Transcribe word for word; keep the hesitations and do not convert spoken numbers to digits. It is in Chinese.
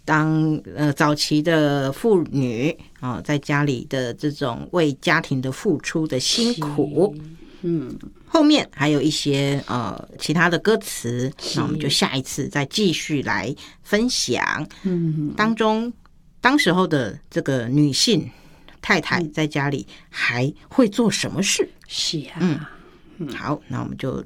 当呃早期的妇女啊、呃，在家里的这种为家庭的付出的辛苦， 嗯， 后面还有一些呃其他的歌词，那我们就下一次再继续来分享。 嗯， 当中当时候的这个女性太太在家里还会做什么事？ 是啊， 嗯，好，那我们就